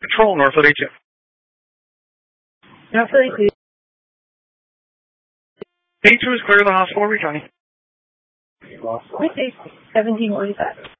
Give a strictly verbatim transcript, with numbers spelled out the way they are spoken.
Control, Northwood A two. Northwood A two. A two is clear of the hospital, returning. seventeen forty-five.